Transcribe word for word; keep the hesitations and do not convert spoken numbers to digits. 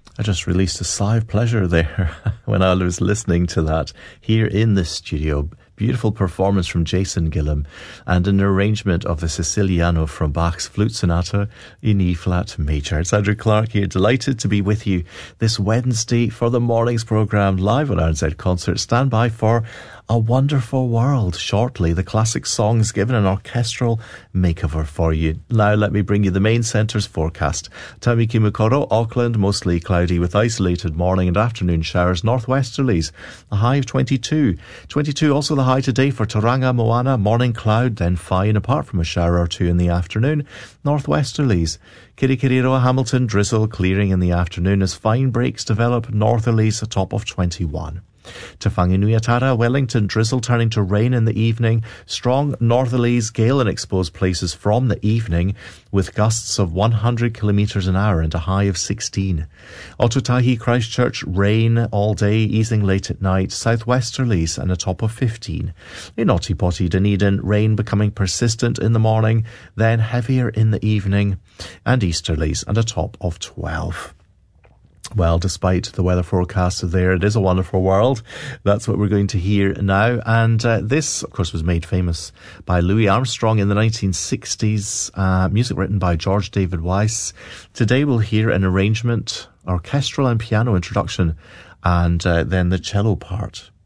I just released a sigh of pleasure there when I was listening to that here in the studio. Beautiful performance from Jason Gillam and an arrangement of the Siciliano from Bach's Flute Sonata in E-flat major. It's Andrew Clark here, delighted to be with you this Wednesday for the morning's programme live on R N Z Concert. Stand by for A Wonderful World shortly. The classic songs given an orchestral makeover for you. Now let me bring you the main centre's forecast. Tamiki Mukoro, Auckland, mostly cloudy with isolated morning and afternoon showers, northwesterlies, a high of twenty-two. twenty-two also the high today for Tauranga, Moana, morning cloud, then fine apart from a shower or two in the afternoon, northwesterlies. Kirikiriroa, Hamilton, drizzle clearing in the afternoon as fine breaks develop, northerlies a top of twenty-one. Te Whanganuiatara, Wellington, drizzle turning to rain in the evening, strong northerlies, gale in exposed places from the evening with gusts of one hundred kilometres an hour and a high of sixteen. Otutahi, Christchurch, rain all day, easing late at night, southwesterlies and a top of fifteen. In Otipoti, Dunedin, rain becoming persistent in the morning, then heavier in the evening, and easterlies and a top of twelve. Well, despite the weather forecast there, it is a wonderful world. That's what we're going to hear now. And uh, this, of course, was made famous by Louis Armstrong in the nineteen sixties. Uh, music written by George David Weiss. Today we'll hear an arrangement, orchestral and piano introduction, and uh, then the cello part.